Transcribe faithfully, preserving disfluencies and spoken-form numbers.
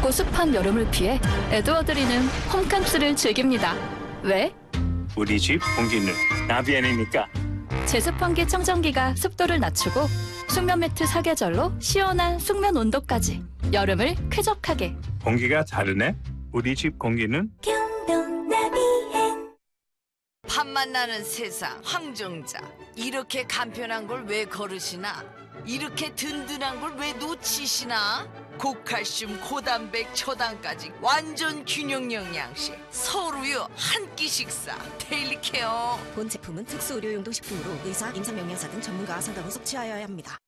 덥고 습한 여름을 피해 에드워드리는 홈캉스를 즐깁니다. 왜? 우리 집 공기는 나비안이니까. 제습환기 청정기가 습도를 낮추고 숙면 매트 사계절로 시원한 숙면 온도까지 여름을 쾌적하게. 공기가 다르네. 우리 집 공기는 밥맛 나는 세상 황정자, 이렇게 간편한 걸 왜 거르시나? 이렇게 든든한 걸 왜 놓치시나? 고칼슘, 고단백, 초당까지 완전 균형 영양식 서울우유 한 끼 식사 데일리 케어. 본 제품은 특수 의료용도 식품으로 의사, 임상명령사 등 전문가와 상담 후 섭취하여야 합니다.